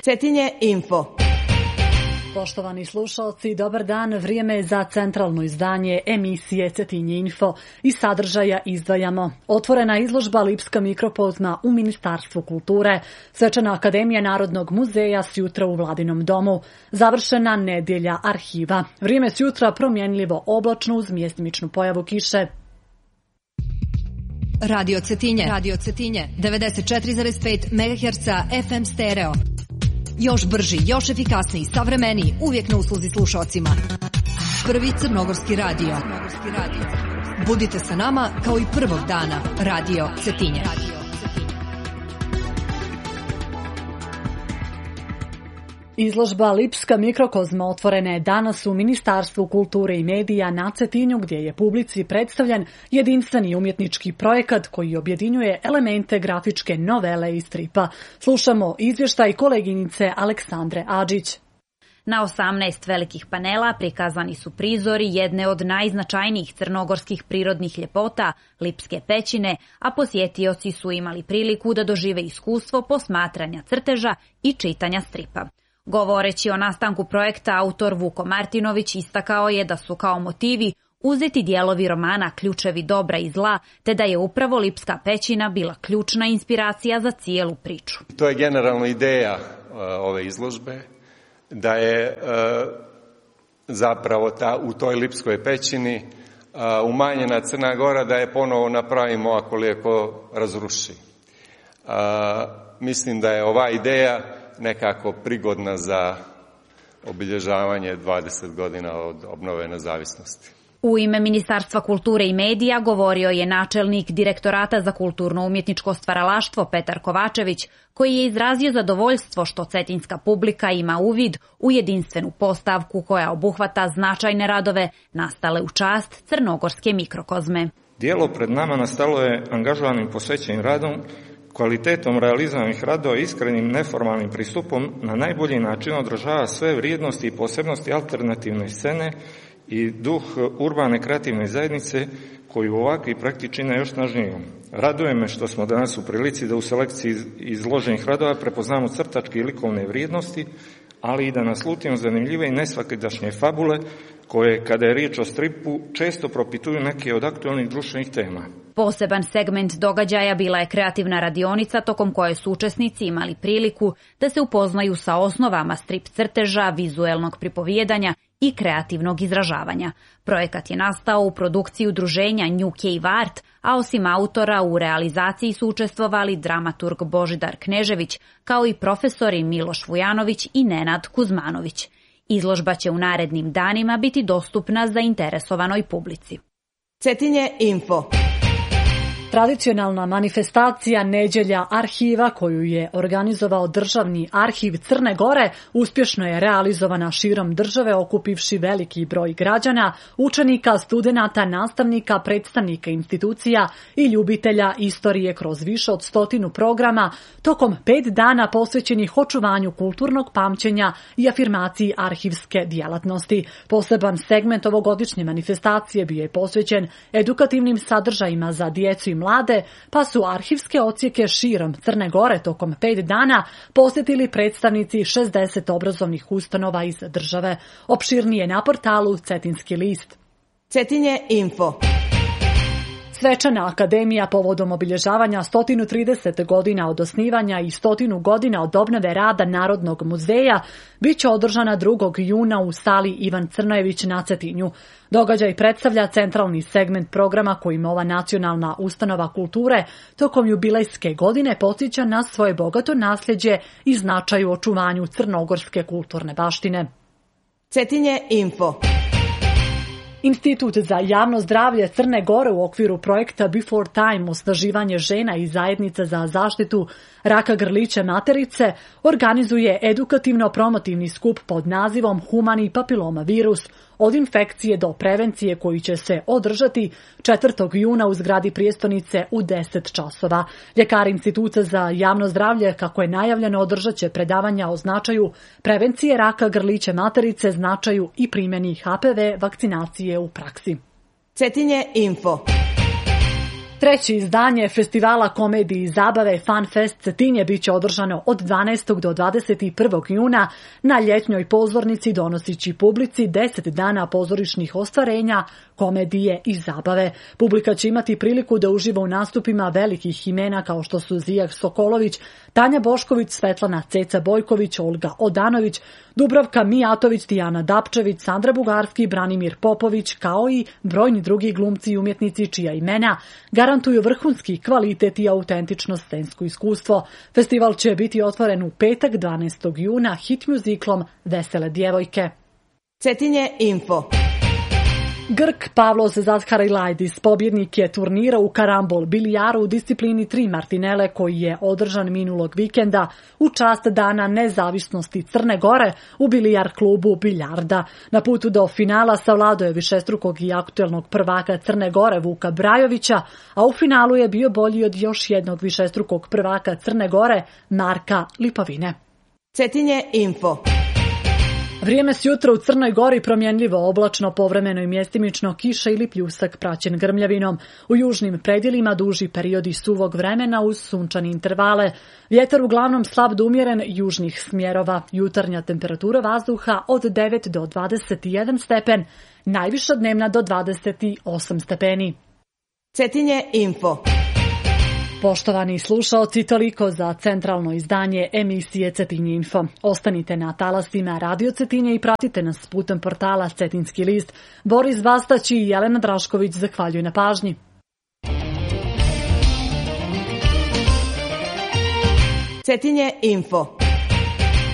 Cetinje Info. Poštovani slušalci, dobar dan. Vrijeme je za centralno izdanje emisije Cetinje Info. Iz sadržaja izdvajamo: otvorena izložba Lipska mikropozma u Ministarstvu kulture, Svečana akademija Narodnog muzeja sjutra u Vladinom domu, završena nedjelja arhiva. Vrijeme sjutra promjenljivo oblačno uz mjestimičnu pojavu kiše. Radio Cetinje 94,5 MHz FM stereo. Još brži, još efikasniji, savremeniji, uvijek na usluzi slušalcima. Prvi crnogorski radio. Budite sa nama kao i prvog dana. Radio Cetinje. Izložba Lipska mikrokozma otvorena je danas u Ministarstvu kulture i medija na Cetinju, gdje je publici predstavljen jedinstveni umjetnički projekat koji objedinjuje elemente grafičke novele i stripa. Slušamo izvještaj koleginice Aleksandre Adžić. Na 18 velikih panela prikazani su prizori jedne od najznačajnijih crnogorskih prirodnih ljepota, Lipske pećine, a posjetioci su imali priliku da dožive iskustvo posmatranja crteža i čitanja stripa. Govoreći o nastanku projekta, autor Vuko Martinović istakao je da su kao motivi uzeti dijelovi romana Ključevi dobra i zla, te da je upravo Lipska pećina bila ključna inspiracija za cijelu priču. To je generalno ideja ove izložbe, da je zapravo u toj Lipskoj pećini umanjena Crna Gora, da je ponovo napravimo ako lijepo razruši. Mislim da je ova ideja nekako prigodna za obilježavanje 20 godina od obnove nezavisnosti. U ime Ministarstva kulture i medija govorio je načelnik Direktorata za kulturno-umjetničko stvaralaštvo Petar Kovačević, koji je izrazio zadovoljstvo što cetinska publika ima uvid u jedinstvenu postavku koja obuhvata značajne radove nastale u čast crnogorske mikrokozme. Dijelo pred nama nastalo je angažovanim posvećenim radom, kvalitetom realizovanih radova i iskrenim neformalnim pristupom na najbolji način odražava sve vrijednosti i posebnosti alternativne scene i duh urbane kreativne zajednice koju ovakvi projekti čine još snažnijom. Raduje me što smo danas u prilici da u selekciji izloženih radova prepoznamo crtačke i likovne vrijednosti, ali i da naslutimo zanimljive i nesvakidašnje fabule koje, kada je riječ o stripu, često propituju neke od aktualnih društvenih tema. Poseban segment događaja bila je kreativna radionica tokom koje su učesnici imali priliku da se upoznaju sa osnovama strip crteža, vizuelnog pripovijedanja i kreativnog izražavanja. Projekat je nastao u produkciji udruženja New Cave Art, a osim autora u realizaciji su učestvovali dramaturg Božidar Knežević, kao i profesori Miloš Vujanović i Nenad Kuzmanović. Izložba će u narednim danima biti dostupna zainteresovanoj publici. Cetinje Info. Tradicionalna manifestacija Nedjelja arhiva koju je organizovao Državni arhiv Crne Gore uspješno je realizovana širom države, okupivši veliki broj građana, učenika, studenata, nastavnika, predstavnika institucija i ljubitelja istorije kroz više od 100 programa tokom 5 dana posvećenih očuvanju kulturnog pamćenja i afirmaciji arhivske djelatnosti. Poseban segment ovogodišnje manifestacije bio je posvećen edukativnim sadržajima za djecu i mlade, pa su arhivske odsjeke širom Crne Gore tokom 5 dana posjetili predstavnici 60 obrazovnih ustanova iz države. Opširnije na portalu Cetinski list. Cetinje Info. Svečana akademija povodom obilježavanja 130 godina od osnivanja i 100 godina od obnove rada Narodnog muzeja bit će održana 2. juna u sali Ivan Crnojević na Cetinju. Događaj predstavlja centralni segment programa kojim ova nacionalna ustanova kulture tokom jubilejske godine podsjeća na svoje bogato nasljeđe i značaj u očuvanju crnogorske kulturne baštine. Cetinje Info. Institut za javno zdravlje Crne Gore u okviru projekta Before Time osnaživanje žena i zajednica za zaštitu raka grlića materice organizuje edukativno-promotivni skup pod nazivom Humani papiloma virus od infekcije do prevencije koji će se održati 4. juna u zgradi prijestolnice u 10 časova. Ljekari Instituta za javno zdravlje, kako je najavljeno, održat će predavanja o značaju prevencije raka grlića materice, značaju i primjeni HPV vakcinacije u praksi. Cetinje Info. Treće izdanje festivala komedije i zabave Fun Fest Cetinje biće održano od 12. do 21. juna na ljetnjoj pozornici, donosići publici 10 dana pozorišnih ostvarenja, komedije i zabave. Publika će imati priliku da uživa u nastupima velikih imena kao što su Zijah Sokolović, Tanja Bošković, Svetlana Ceca Bojković, Olga Odanović, Dubravka Mijatović, Tijana Dapčević, Sandra Bugarski, Branimir Popović, kao i brojni drugi glumci i umjetnici čija imena garantuju vrhunski kvalitet i autentično scensko iskustvo. Festival će biti otvoren u petak 12. juna hit muziklom Vesele djevojke. Cetinje Info. Grk Pavlos Zatharilaidis pobjednik je turnira u karambol bilijaru u disciplini 3 martinele koji je održan minulog vikenda u čast Dana nezavisnosti Crne Gore u bilijar klubu Biljarda. Na putu do finala savladao je višestrukog i aktuelnog prvaka Crne Gore Vuka Brajovića, a u finalu je bio bolji od još jednog višestrukog prvaka Crne Gore Marka Lipovine. Cetinje Info. Vrijeme s jutra u Crnoj Gori promjenljivo, oblačno, povremeno i mjestimično, kiša ili pljusak praćen grmljavinom. U južnim predjelima duži periodi suvog vremena uz sunčane intervale. Vjetar uglavnom slab do umjeren južnih smjerova. Jutarnja temperatura vazduha od 9 do 21 stepen, najviša dnevna do 28 stepeni. Cetinje Info. Poštovani slušaoci, toliko za centralno izdanje emisije Cetinje Info. Ostanite na talasima Radio Cetinje i pratite nas putem portala Cetinski list. Boris Bastać i Jelena Drašković zahvaljuju na pažnji. Cetinje Info.